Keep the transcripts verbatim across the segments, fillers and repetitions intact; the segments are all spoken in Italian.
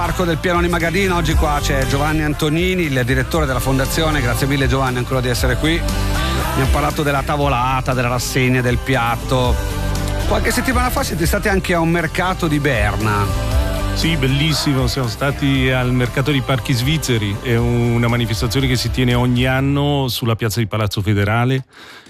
Parco del Piano di Magadino, oggi qua c'è Giovanni Antonini, il direttore della fondazione. Grazie mille Giovanni ancora di essere qui. Abbiamo parlato della tavolata, della rassegna, del piatto. Qualche settimana fa siete stati anche a un mercato di Berna. Sì, bellissimo, siamo stati al mercato dei parchi svizzeri, è una manifestazione che si tiene ogni anno sulla piazza di Palazzo Federale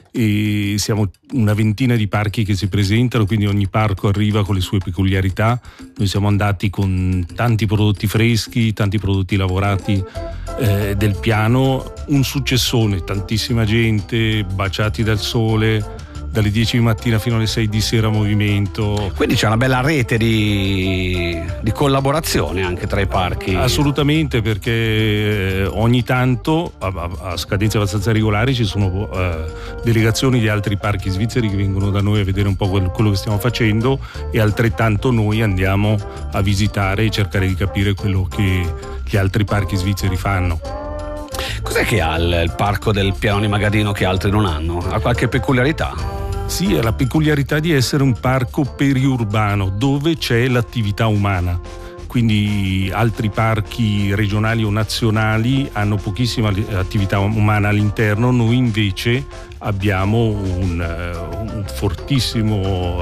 e siamo una ventina di parchi che si presentano, quindi ogni parco arriva con le sue peculiarità. Noi siamo andati con tanti prodotti freschi, tanti prodotti lavorati eh, del piano, un successone, tantissima gente, baciati dal sole, dalle dieci di mattina fino alle sei di sera movimento. Quindi c'è una bella rete di, di collaborazione anche tra i parchi. Assolutamente, perché ogni tanto a, a scadenze abbastanza regolari ci sono uh, delegazioni di altri parchi svizzeri che vengono da noi a vedere un po' quello, quello che stiamo facendo, e altrettanto noi andiamo a visitare e cercare di capire quello che gli altri parchi svizzeri fanno. Cos'è che ha il, il parco del Piano di Magadino che altri non hanno? Ha qualche peculiarità? Sì, ha la peculiarità di essere un parco periurbano dove c'è l'attività umana. Quindi altri parchi regionali o nazionali hanno pochissima attività umana all'interno, noi invece abbiamo un, un fortissimo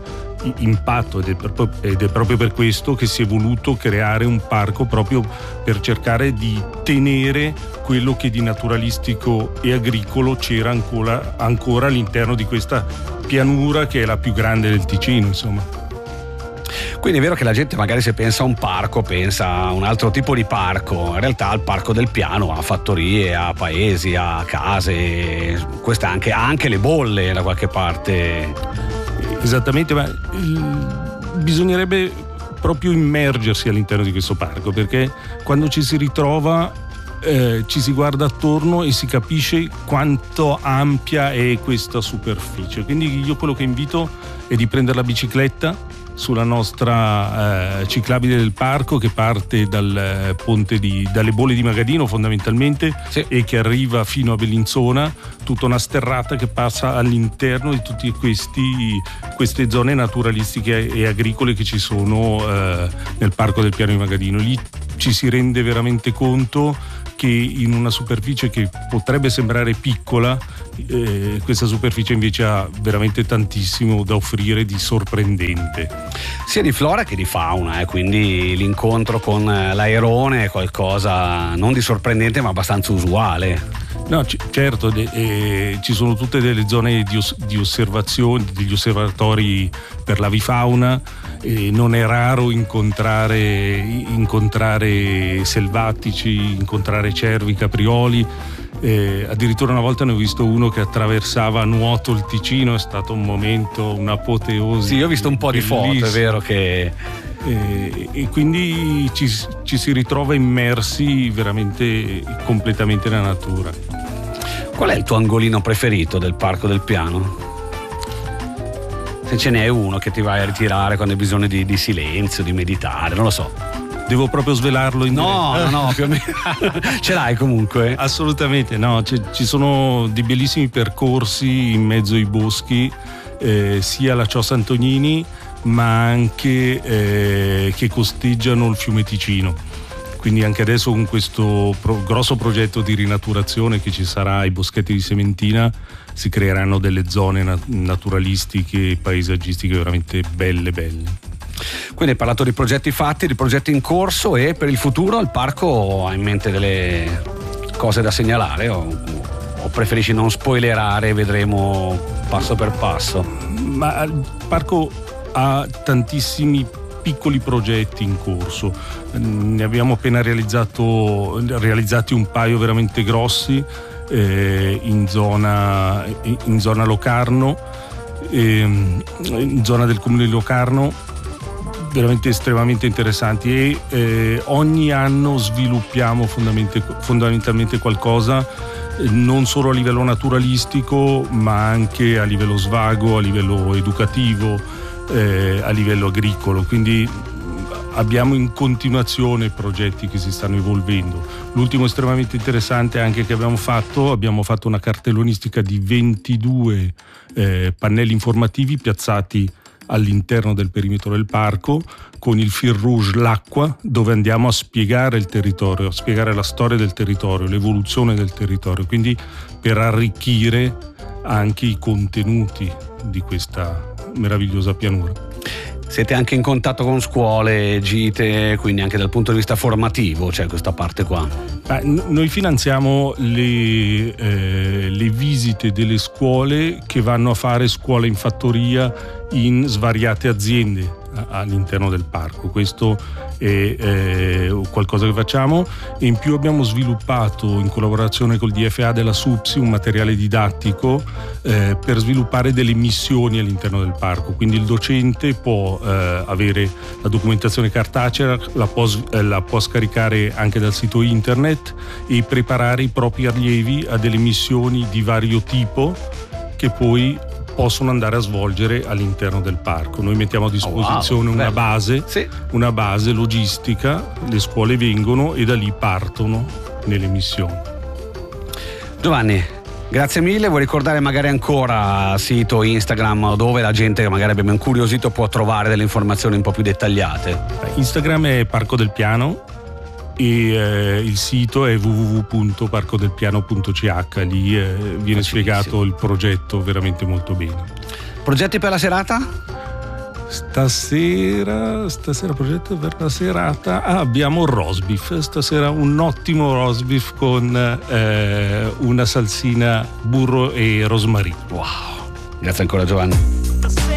impatto, ed è, per, ed è proprio per questo che si è voluto creare un parco, proprio per cercare di tenere quello che di naturalistico e agricolo c'era ancora, ancora all'interno di questa pianura che è la più grande del Ticino, insomma. Quindi è vero che la gente magari se pensa a un parco pensa a un altro tipo di parco, in realtà il Parco del Piano ha fattorie, ha paesi, ha case, queste anche, ha anche le bolle da qualche parte. Esattamente, ma il, bisognerebbe proprio immergersi all'interno di questo parco, perché quando ci si ritrova eh, ci si guarda attorno e si capisce quanto ampia è questa superficie. Quindi io quello che invito è di prendere la bicicletta sulla nostra eh, ciclabile del parco, che parte dal eh, ponte di, dalle bolle di Magadino fondamentalmente, sì, e che arriva fino a Bellinzona, tutta una sterrata che passa all'interno di tutte queste zone naturalistiche e agricole che ci sono eh, nel parco del Piano di Magadino. Lì ci si rende veramente conto che in una superficie che potrebbe sembrare piccola, eh, questa superficie invece ha veramente tantissimo da offrire di sorprendente. Sia di flora che di fauna, eh, quindi l'incontro con l'airone è qualcosa non di sorprendente ma abbastanza usuale. No, c- certo, de- eh, ci sono tutte delle zone di, os- di osservazione, degli osservatori per l'avifauna. E non è raro incontrare, incontrare selvatici, incontrare cervi, caprioli. Eh, addirittura una volta ne ho visto uno che attraversava a nuoto il Ticino, è stato un momento, un'apoteosi. Sì, io ho visto un po' bellissima. Di foto, è vero che... Eh, e quindi ci, ci si ritrova immersi veramente completamente nella natura. Qual è il tuo angolino preferito del Parco del Piano? Se ce n'è uno che ti vai a ritirare quando hai bisogno di, di silenzio, di meditare, non lo so. Devo proprio svelarlo in No, diretta? no, no, più o meno. Ce l'hai comunque? Assolutamente, no, C- ci sono dei bellissimi percorsi in mezzo ai boschi, eh, sia alla Cio Antonini, ma anche eh, che costeggiano il fiume Ticino. Quindi anche adesso con questo pro- grosso progetto di rinaturazione che ci sarà ai boschetti di Sementina si creeranno delle zone nat- naturalistiche e paesaggistiche veramente belle belle. Quindi hai parlato di progetti fatti, di progetti in corso, e per il futuro il parco ha in mente delle cose da segnalare o, o preferisci non spoilerare e vedremo passo per passo? Ma il parco ha tantissimi piccoli progetti in corso, ne abbiamo appena realizzato realizzati un paio veramente grossi eh, in zona in zona Locarno, eh, in zona del comune di Locarno, veramente estremamente interessanti, e eh, ogni anno sviluppiamo fondamentalmente qualcosa, non solo a livello naturalistico ma anche a livello svago, a livello educativo, Eh, a livello agricolo. Quindi abbiamo in continuazione progetti che si stanno evolvendo. L'ultimo estremamente interessante anche che abbiamo fatto, abbiamo fatto una cartellonistica di ventidue eh, pannelli informativi piazzati all'interno del perimetro del parco, con il fil rouge, l'acqua, dove andiamo a spiegare il territorio, a spiegare la storia del territorio, l'evoluzione del territorio, quindi per arricchire anche i contenuti di questa meravigliosa pianura. Siete anche in contatto con scuole, gite, quindi anche dal punto di vista formativo c'è questa parte qua? Ah, n- noi finanziamo le, eh, le visite delle scuole che vanno a fare scuola in fattoria in svariate aziende all'interno del parco. Questo è eh, qualcosa che facciamo, e in più abbiamo sviluppato in collaborazione col D F A della SUPSI un materiale didattico eh, per sviluppare delle missioni all'interno del parco, quindi il docente può eh, avere la documentazione cartacea, la può, eh, la può scaricare anche dal sito internet e preparare i propri allievi a delle missioni di vario tipo che poi possono andare a svolgere all'interno del parco. Noi mettiamo a disposizione oh, wow, una base, sì. una base logistica, le scuole vengono e da lì partono nelle missioni. Giovanni, grazie mille. Vuoi ricordare magari ancora sito, Instagram, dove la gente che magari abbiamo incuriosito può trovare delle informazioni un po' più dettagliate? Instagram è Parco del Piano e eh, il sito è w w w punto parco del piano punto c h. Lì eh, viene spiegato il progetto veramente molto bene. Progetti per la serata? Stasera, stasera progetto per la serata, ah, abbiamo il roast beef, stasera un ottimo roast beef con eh, una salsina burro e rosmarino. Wow, grazie ancora Giovanni.